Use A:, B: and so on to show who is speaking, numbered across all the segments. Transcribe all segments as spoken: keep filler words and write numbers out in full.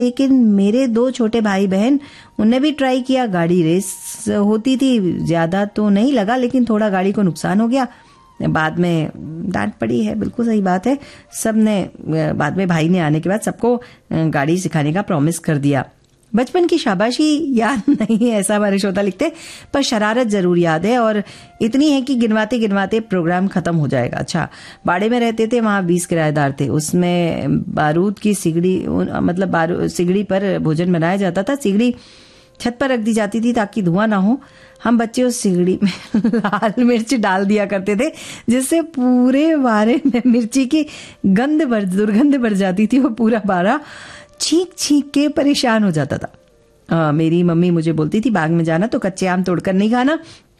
A: लेकिन मेरे दो छोटे भाई बहन उनने भी ट्राई किया। गाड़ी रेस होती थी, ज्यादा तो नहीं लगा लेकिन थोड़ा गाड़ी को नुकसान हो गया। बाद में डांट पड़ी है, बिल्कुल सही बात है। सबने बाद में भाई ने आने के बाद सबको गाड़ी सिखाने का प्रॉमिस कर दिया। बचपन की शाबाशी याद नहीं है ऐसा हमारे श्रोता लिखते, पर शरारत जरूर याद है, और इतनी है कि गिनवाते गिनवाते प्रोग्राम खत्म हो जाएगा। अच्छा, बाड़े में रहते थे, वहां बीस किराएदार थे। उसमें बारूद की सिगड़ी, मतलब बारूद सिगड़ी पर भोजन बनाया जाता था। सिगड़ी छत पर रख दी जाती थी ताकि धुआं ना हो। हम बच्चे उस सिगड़ी में लाल मिर्च डाल दिया करते थे, जिससे पूरे बारे में मिर्ची की गंध भर दुर्गंध भर जाती थी। वो पूरा बारा छींक छींक के परेशान हो जाता था। आ, मेरी मम्मी मुझे बोलती थी बाग में जाना तो कच्चे आम तोड़कर नहीं खाना,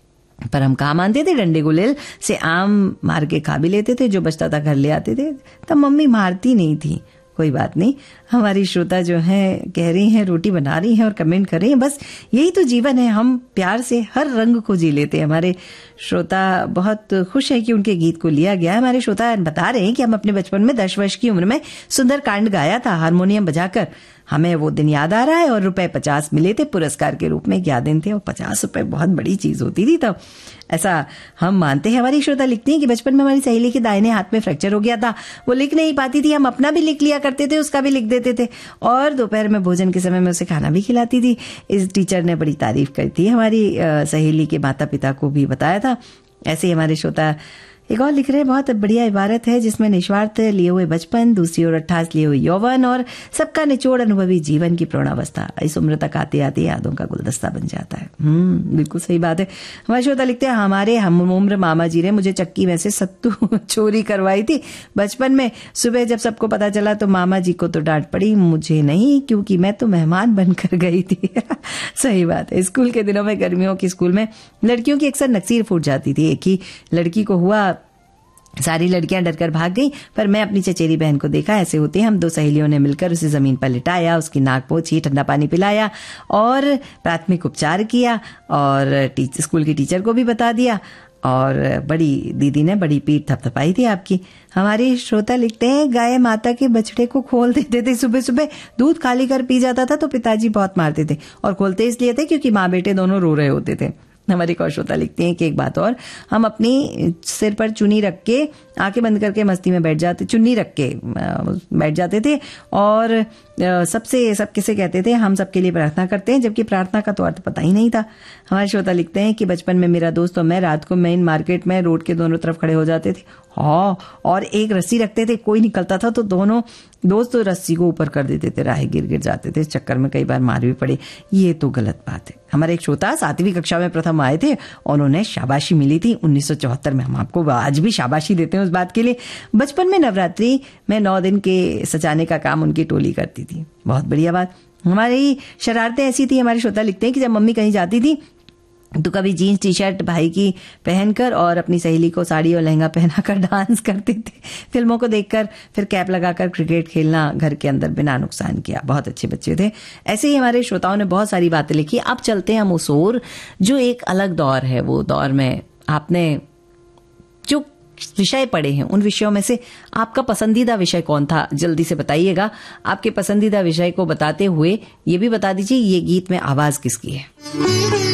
A: पर हम कहाँ मानते थे। डंडे गुलेल से आम मार के खा भी लेते थे, जो बचता था घर ले आते थे। तब मम्मी मारती नहीं थी। कोई बात नहीं, हमारी श्रोता जो है कह रही हैं, रोटी बना रही हैं और कमेंट कर रही हैं। बस यही तो जीवन है, हम प्यार से हर रंग को जी लेते हैं। हमारे श्रोता बहुत खुश है कि उनके गीत को लिया गया है। हमारे श्रोता बता रहे हैं कि हम अपने बचपन में दस वर्ष की उम्र में सुंदर कांड गाया था हारमोनियम बजाकर। हमें वो दिन याद आ रहा है, और रुपए पचास मिले थे पुरस्कार के रूप में। क्या दिन थे, और पचास रुपए बहुत बड़ी चीज होती थी तब, ऐसा हम मानते हैं। हमारी श्रोता लिखती हैं कि बचपन में हमारी सहेली के दाहिने हाथ में फ्रैक्चर हो गया था, वो लिख नहीं पाती थी, हम अपना भी लिख लिया करते थे, उसका भी लिख देते थे, और दोपहर में भोजन के समय में उसे खाना भी खिलाती थी। इस टीचर ने बड़ी तारीफ करी थी, हमारी सहेली के माता पिता को भी बताया था। ऐसे ही हमारे श्रोता एक और लिख रहे हैं, बहुत बढ़िया इबारत है जिसमें निस्वार्थ लिए हुए बचपन, दूसरी ओर अट्ठास लिए हुए यौवन, और सबका निचोड़ अनुभवी जीवन की प्रौढ़ावस्था इस उम्र तक आते आते यादों का गुलदस्ता बन जाता है। हम्म बिल्कुल सही बात है। हमारे श्रोता लिखते हैं, हमारे हम उम्र मामा जी ने मुझे चक्की में से सत्तू चोरी करवाई थी बचपन में। सुबह जब सबको पता चला तो मामा जी को तो डांट पड़ी, मुझे नहीं, क्योंकि मैं तो मेहमान बनकर गई थी। सही बात है। स्कूल के दिनों में गर्मियों की स्कूल में लड़कियों की अक्सर नक्सीर फूट जाती थी। एक ही लड़की को हुआ, सारी लड़कियां डरकर भाग गईं, पर मैं अपनी चचेरी बहन को देखा। ऐसे होते हैं, हम दो सहेलियों ने मिलकर उसे जमीन पर लिटाया, उसकी नाक पोंछी, ठंडा पानी पिलाया और प्राथमिक उपचार किया, और टीचर स्कूल की टीचर को भी बता दिया, और बड़ी दीदी ने बड़ी पीठ थपथपाई थी आपकी। हमारी श्रोता लिखते हैं, गाय माता के बछड़े को खोल देते थे, सुबह सुबह दूध खाली कर पी जाता था तो पिताजी बहुत मारते थे, और खोलते इसलिए थे क्योंकि माँ बेटे दोनों रो रहे होते थे। हमारी कौशोता लिखती हैं कि एक बात और, हम अपनी सिर पर चुन्नी रख के आंखें बंद करके मस्ती में बैठ जाते, चुन्नी रख के बैठ जाते थे, और सबसे सब किसे कहते थे, हम सबके लिए प्रार्थना करते हैं, जबकि प्रार्थना का तो अर्थ पता ही नहीं था। हमारे श्रोता लिखते हैं कि बचपन में मेरा दोस्त और मैं रात को मेन मार्केट में रोड के दोनों तरफ खड़े हो जाते थे, हाँ, और एक रस्सी रखते थे, कोई निकलता था तो दोनों दोस्त तो रस्सी को ऊपर कर देते थे, राह गिर गिर जाते थे। इस चक्कर में कई बार मार भी पड़े। ये तो गलत बात है। हमारे एक श्रोता सातवीं कक्षा में प्रथम आए थे और उन्हें शाबाशी मिली थी उन्नीस सौ चौहत्तर में। हम आपको आज भी शाबाशी देते हैं उस बात के लिए। बचपन में नवरात्रि में नौ दिन के सजाने का काम उनकी टोली करती थी। बहुत बढ़िया बात। हमारी शरारतें ऐसी थी, हमारे श्रोता लिखते हैं कि जब मम्मी कहीं जाती थी तो कभी जीन्स टी शर्ट भाई की पहनकर और अपनी सहेली को साड़ी और लहंगा पहनाकर डांस करते थे। फिल्मों को देखकर फिर कैप लगाकर क्रिकेट खेलना घर के अंदर बिना नुकसान किया। बहुत अच्छे बच्चे थे। ऐसे ही हमारे श्रोताओं ने बहुत सारी बातें लिखी। अब चलते हैं हम उस ओर जो एक अलग दौर है। वो दौर में आपने जो विषय पढ़े हैं उन विषयों में से आपका पसंदीदा विषय कौन था, जल्दी से बताइएगा। आपके पसंदीदा विषय को बताते हुए ये भी बता दीजिए ये गीत में आवाज किसकी है।